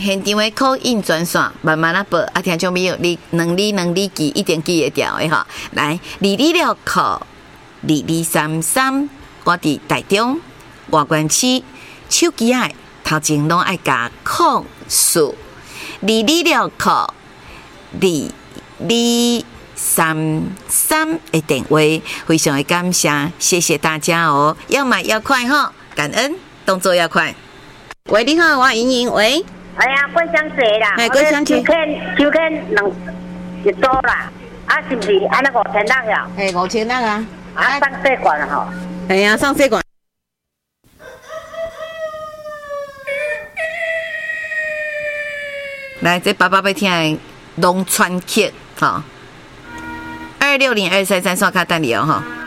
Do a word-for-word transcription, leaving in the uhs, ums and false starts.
现场的口音专线，慢慢啊报，啊听众朋友，你两字两字记，一定记会掉的吼。来，二二六扣二二三三，我伫台中外关区手机爱头前拢爱加控数，二二六扣二二三三的电话，非常的感谢，谢谢大家哦，要买要快哈，感恩，动作要快。喂，你好，我莹莹，喂。 哎呀，过双节啦， 哎，过双节， 秋天秋天两一组啦，啊是不是？安尼五千六呀？ 哎，五千六啊， 啊上细管吼。 哎呀，上细管。来，这爸爸要听的农村曲，哈，二六零二三三刷卡等你哦，哈。